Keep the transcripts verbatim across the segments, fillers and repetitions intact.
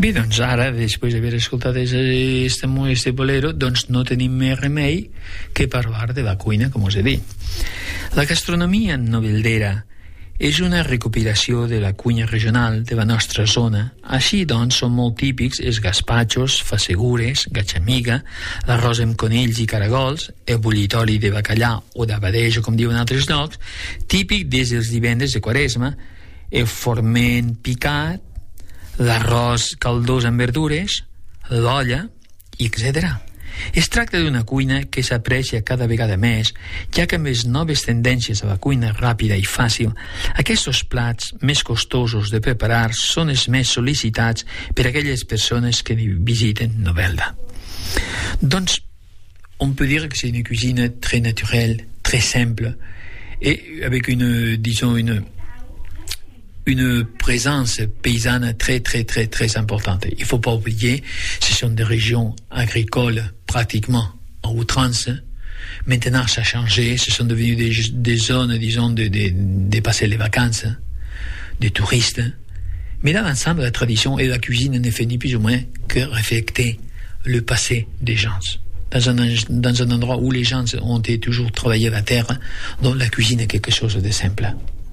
Bé, doncs ara, després d'haver escoltat este bolero, doncs no tenim més remei que parlar de la cuina, com us he dit. La gastronomia noveldera és una recopilació de la cuina regional de la nostra zona. Així, doncs, són molt típics els gaspatxos, fassegures, gatxamiga, l'arròs amb conills i caragols, el bullitori de bacallà o d'abadejo, com diuen altres llocs, típic des dels divendres de Quaresma, el forment picat, l'arròs caldós amb verdures, l'olla, etcètera. Es tracta d'una cuina que s'aprecia cada vegada més, ja que amb les noves tendències a la cuina ràpida i fàcil, aquests plats més costosos de preparar són els més sol·licitats per a aquelles persones que visiten Novelda. Donc, on peut dire que c'est une cuisine très naturelle, très simple, et avec une, disons, une une présence paysanne très très très très importante. Il ne faut pas oublier, ce sont des régions agricoles pratiquement en outrance. Maintenant, ça a changé, ce sont devenus des, des zones, disons, de, de, de passer les vacances, des touristes. Mais dans l'ensemble, la tradition et la cuisine ne fait ni plus ou moins que refléter le passé des gens. Dans un, dans un endroit où les gens ont toujours travaillé la terre, donc la cuisine est quelque chose de simple.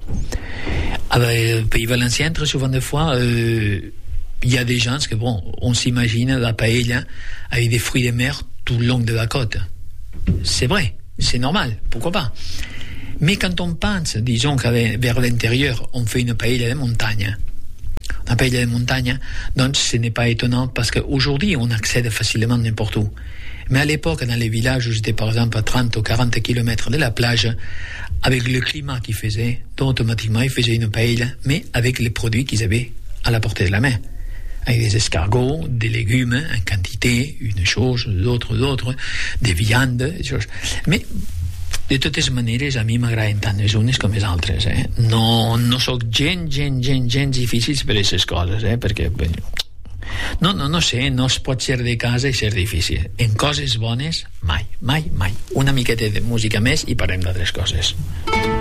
Au Pays Valencien, très souvent des fois, il euh, y a des gens que, bon, on s'imagine la paella avec des fruits de mer tout le long de la côte. C'est vrai, c'est normal, pourquoi pas. Mais quand on pense, disons qu'à vers l'intérieur, on fait une paella de montagne. Une paella de montagne, donc ce n'est pas étonnant parce qu'aujourd'hui, on accède facilement n'importe où. Mais à l'époque, dans les villages où j'étais par exemple à trente ou quarante kilomètres de la plage, avec le climat qu'ils faisaient, donc automatiquement ils faisaient une paella, mais avec les produits qu'ils avaient à la portée de la main. Avec des escargots, des légumes en quantité, une chose, l'autre, l'autre, des viandes, des choses. Mais de totes maneres, a mi m'agraden tant les unes com les altres. Eh? No, no soc gent, gent, gent, gens difícils per aquestes coses, eh? Perquè... No, no, no sé, no es pot ser de casa i ser difícil. En coses bones, mai, mai, mai. Una miqueta de música més i parlem d'altres coses.